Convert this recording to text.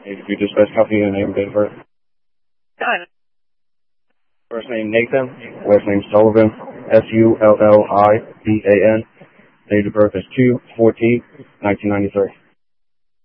If you just best copy your name and date of birth. Done. First name Nathan, last name Sullivan, Sullivan. Date of birth is 2/14/1993.